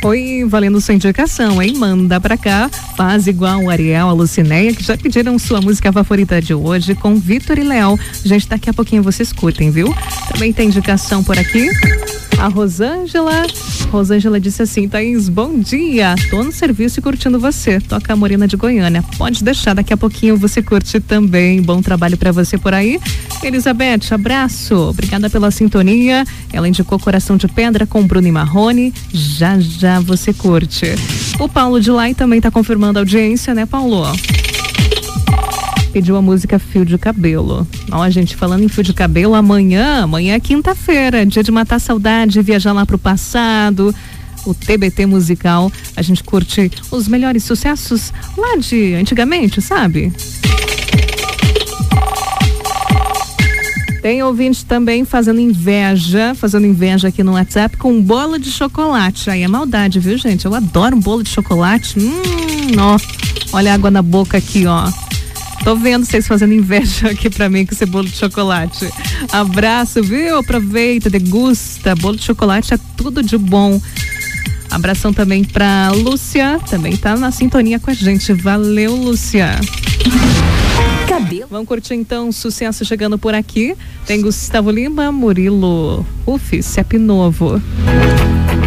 Oi, valendo sua indicação, hein? Manda pra cá, faz igual o Ariel, a Lucinéia, que já pediram sua música favorita de hoje com Vitor e Léo. Gente, daqui a pouquinho vocês curtem, viu? Também tem indicação por aqui. A Rosângela disse assim: Thaís, bom dia, tô no serviço e curtindo você, toca a Morena de Goiânia, pode deixar, daqui a pouquinho você curte também, bom trabalho pra você por aí. Elizabeth, abraço, obrigada pela sintonia, ela indicou Coração de Pedra com Bruno e Marrone, já já você curte. O Paulo de Lai também tá confirmando a audiência, né, Paulo? Pediu a música Fio de Cabelo. Ó, gente, falando em fio de cabelo, amanhã é quinta-feira, dia de matar saudade, viajar lá pro passado, o TBT musical, a gente curte os melhores sucessos lá de antigamente, sabe? Tem ouvinte também fazendo inveja aqui no WhatsApp com bolo de chocolate. Aí é maldade, viu, gente? Eu adoro um bolo de chocolate. Ó, olha a água na boca aqui, ó. Tô vendo vocês fazendo inveja aqui pra mim com esse bolo de chocolate. Abraço, viu? Aproveita, degusta. Bolo de chocolate é tudo de bom. Abração também pra Lúcia, também tá na sintonia com a gente. Valeu, Lúcia. Vamos curtir então, sucesso chegando por aqui. Tem Gustavo Lima, Murilo, CEP Novo.